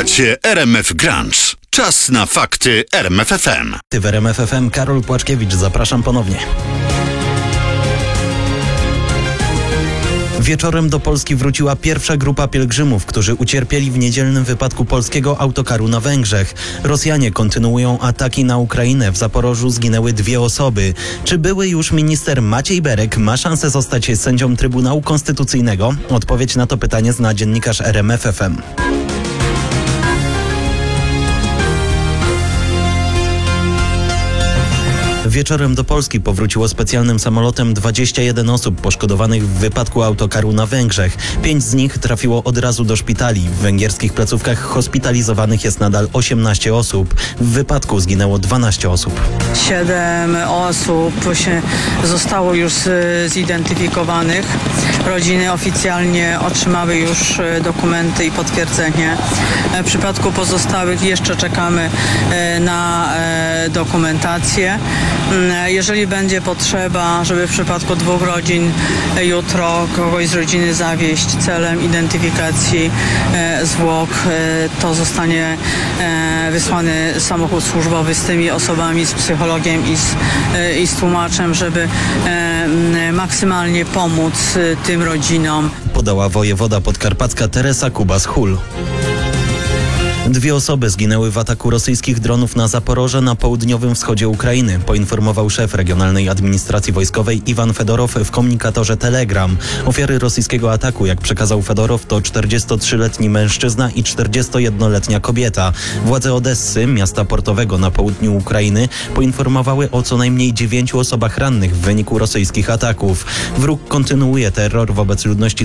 Słuchacie RMF Grunge. Czas na fakty RMF FM. W RMF FM Karol Płaczkiewicz, zapraszam ponownie. Wieczorem do Polski wróciła pierwsza grupa pielgrzymów, którzy ucierpieli w niedzielnym wypadku polskiego autokaru na Węgrzech. Rosjanie kontynuują ataki na Ukrainę. W Zaporożu zginęły 2 osoby. Czy były już minister Maciej Berek ma szansę zostać sędzią Trybunału Konstytucyjnego? Odpowiedź na to pytanie zna dziennikarz RMF FM. Wieczorem do Polski powróciło specjalnym samolotem 21 osób poszkodowanych w wypadku autokaru na Węgrzech. 5 z nich trafiło od razu do szpitali. W węgierskich placówkach hospitalizowanych jest nadal 18 osób. W wypadku zginęło 12 osób. 7 osób zostało już zidentyfikowanych. Rodziny oficjalnie otrzymały już dokumenty i potwierdzenie. W przypadku pozostałych jeszcze czekamy na dokumentację. Jeżeli będzie potrzeba, żeby w przypadku 2 rodzin jutro kogoś z rodziny zawieźć celem identyfikacji zwłok, to zostanie wysłany samochód służbowy z tymi osobami, z psychologiem i z tłumaczem, żeby maksymalnie pomóc tym rodzinom. Podała wojewoda podkarpacka Teresa Kubas-Hul. 2 osoby zginęły w ataku rosyjskich dronów na Zaporoże na południowym wschodzie Ukrainy, poinformował szef Regionalnej Administracji Wojskowej Iwan Fedorow w komunikatorze Telegram. Ofiary rosyjskiego ataku, jak przekazał Fedorow, to 43-letni mężczyzna i 41-letnia kobieta. Władze Odessy, miasta portowego na południu Ukrainy, poinformowały o co najmniej 9 osobach rannych w wyniku rosyjskich ataków. Wróg kontynuuje terror wobec ludności